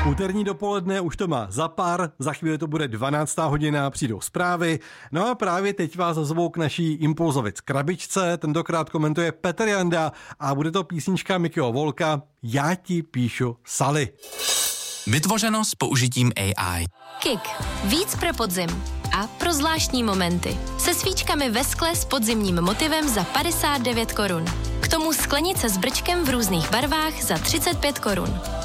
Úterní dopoledne už to má za pár, za chvíli to bude 12. hodina, přijdou zprávy. No a právě teď vás zazvou k naší Impulzovic krabičce, tentokrát komentuje Petr Janda a bude to písnička Mickeyho Volka Já ti píšu Sally. Vytvořeno s použitím AI. Kik. Víc pro podzim. A pro zvláštní momenty. Se svíčkami ve skle s podzimním motivem za 59 korun. K tomu sklenice s brčkem v různých barvách za 35 korun.